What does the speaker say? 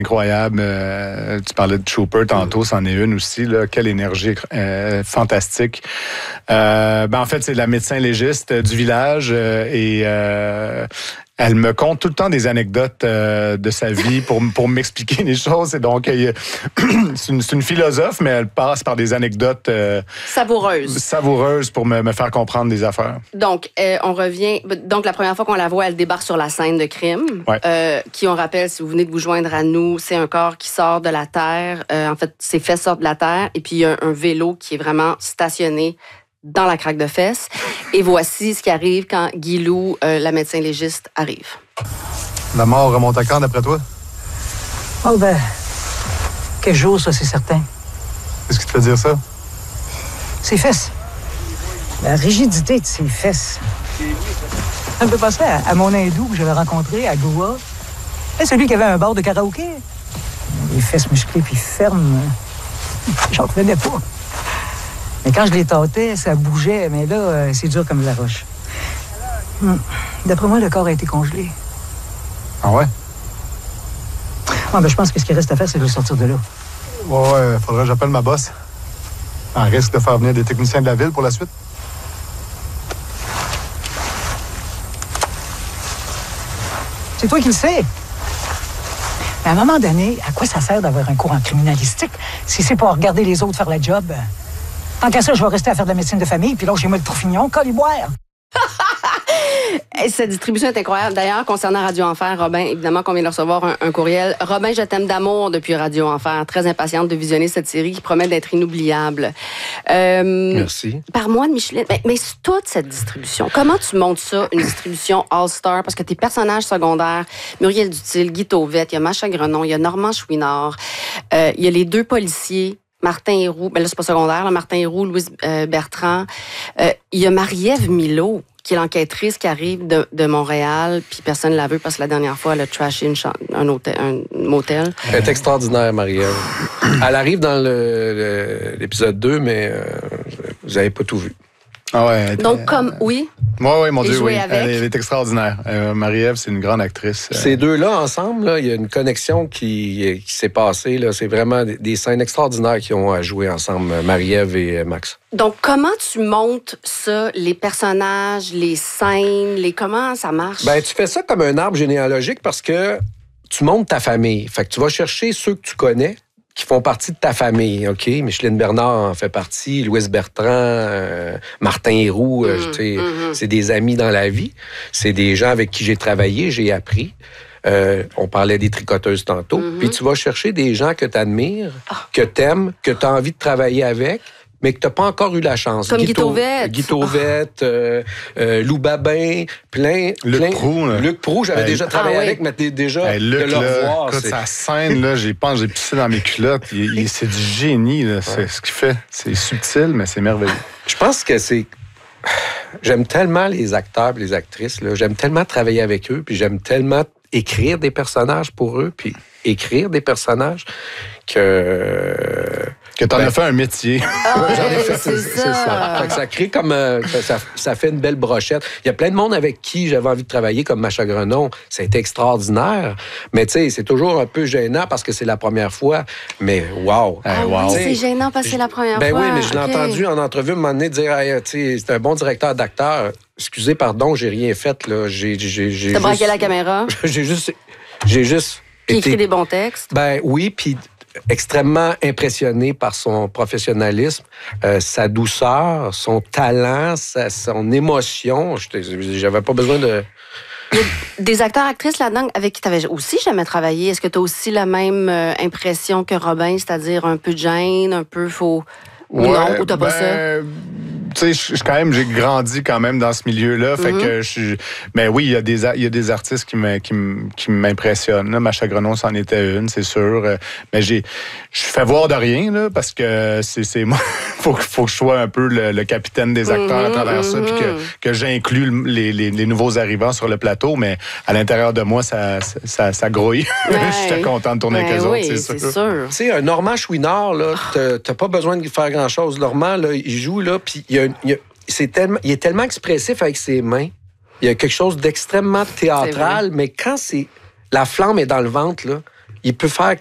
Incroyable. Tu parlais de Trooper tantôt, c'en est une aussi. Là. Quelle énergie fantastique. En fait, c'est la médecin légiste du village et elle me conte tout le temps des anecdotes de sa vie pour m'expliquer les choses. Et donc, c'est une philosophe, mais elle passe par des anecdotes savoureuses pour me faire comprendre des affaires. Donc, on revient. Donc, la première fois qu'on la voit, elle débarque sur la scène de crime. Ouais. Qui, on rappelle, si vous venez de vous joindre à nous, c'est un corps qui sort de la terre. En fait, ses fesses sortent de la terre. Et puis, il y a un vélo qui est vraiment stationné dans la craque de fesses. Et voici ce qui arrive quand Guilou, la médecin légiste, arrive. La mort remonte à quand, d'après toi? Oh ben, quel jour, ça, c'est certain. Qu'est-ce qui te fait dire ça? Ses fesses. La rigidité de ses fesses. Ça me fait penser à mon hindou que j'avais rencontré à Goa. C'est celui qui avait un bar de karaoké. Les fesses musclées puis fermes. J'en revenais pas. Mais quand je les tâtais, ça bougeait. Mais là, c'est dur comme de la roche. D'après moi, le corps a été congelé. Ah ouais? Ben, je pense que ce qui reste à faire, c'est de sortir de là. Ouais, faudrait que j'appelle ma boss. On risque de faire venir des techniciens de la ville pour la suite. C'est toi qui le sais. Mais à un moment donné, à quoi ça sert d'avoir un cours en criminalistique si c'est pour regarder les autres faire la job? Tant qu'à ça, je vais rester à faire de la médecine de famille, puis là, chez moi, le Tourfignon, coliboire. Cette distribution est incroyable. D'ailleurs, concernant Radio Enfer, Robin, évidemment qu'on vient de recevoir un courriel. Robin, je t'aime d'amour depuis Radio Enfer. Très impatiente de visionner cette série qui promet d'être inoubliable. Merci. Par mois de Micheline. Mais toute cette distribution, comment tu montes ça, une distribution All-Star? Parce que tes personnages secondaires, Muriel Dutil, Guy Tauvette, il y a Macha Grenon, il y a Normand Chouinard, il y a les deux policiers, Martin Héroux, ben là, c'est pas secondaire, là, Martin Héroux, Louise Bertrand. Il y a Marie-Ève Milot, qui est l'enquêtrice qui arrive de Montréal, puis personne ne la veut parce que la dernière fois, elle a trashé un motel. Elle est extraordinaire, Marie-Ève. Elle arrive dans l'épisode 2, mais vous n'avez pas tout vu. Ah ouais. Donc, oui. Oui, mon Dieu, oui. Avec. Elle est extraordinaire. Marie-Ève, c'est une grande actrice. Ces deux-là, ensemble, là, il y a une connexion qui s'est passée. Là. C'est vraiment des scènes extraordinaires qui ont à jouer ensemble, Marie-Ève et Max. Donc, comment tu montes ça, les personnages, les scènes, comment ça marche? Ben, tu fais ça comme un arbre généalogique parce que tu montes ta famille. Fait que tu vas chercher ceux que tu connais, qui font partie de ta famille, OK? Micheline Bernard en fait partie, Louise Bertrand, Martin Héroux, c'est des amis dans la vie. C'est des gens avec qui j'ai travaillé, j'ai appris. On parlait des tricoteuses tantôt. Puis tu vas chercher des gens que tu admires, que tu aimes, que tu as envie de travailler avec, mais que tu n'as pas encore eu la chance. Comme Guy Tauvette. Guy Tauvette, Lou Babin, plein. Luc Proulx, j'avais déjà travaillé avec, mais déjà Luc, de le revoir. Écoute, sa scène, là, j'ai pissé dans mes culottes. C'est du génie, là. C'est ce qu'il fait. C'est subtil, mais c'est merveilleux. Je pense que c'est... J'aime tellement les acteurs et les actrices. Là. J'aime tellement travailler avec eux, puis j'aime tellement écrire des personnages pour eux, puis écrire des personnages que t'en as fait un métier. J'en ai fait, c'est ça. Fait que ça crée comme... ça fait une belle brochette. Il y a plein de monde avec qui j'avais envie de travailler, comme Macha Grenon. Ça a été extraordinaire. Mais tu sais, c'est toujours un peu gênant parce que c'est la première fois. Mais wow! Oui, c'est gênant parce que c'est la première fois. Ben oui, mais je l'ai entendu en entrevue à un moment donné dire « tu sais, c'est un bon directeur d'acteur. Excusez, pardon, j'ai rien fait. Là. T'as braqué la caméra? J'ai juste Puis écrit des bons textes? Ben oui, puis extrêmement impressionné par son professionnalisme, sa douceur, son talent, son émotion. J'avais pas besoin de... Des acteurs-actrices là-dedans avec qui tu avais aussi jamais travaillé, est-ce que tu as aussi la même impression que Robin, c'est-à-dire un peu de gêne, un peu faux... Ou non, ou t'as pas ça? Tu sais, j'ai grandi quand même dans ce milieu-là. Fait que mais oui, il y a des artistes qui m'impressionnent. Macha Grenon, c'en était une, c'est sûr. Mais je fais voir de rien, là, parce que c'est moi. faut que je sois un peu le capitaine des acteurs à travers ça, puis que j'inclus les nouveaux arrivants sur le plateau. Mais à l'intérieur de moi, ça grouille. J'étais content de tourner avec eux autres, c'est sûr. Tu sais, un Normand Chouinard, là, t'as pas besoin de faire grand-chose. Normand, là, il joue, là, puis il est tellement expressif avec ses mains. Il y a quelque chose d'extrêmement théâtral, mais quand la flamme est dans le ventre, là, il peut faire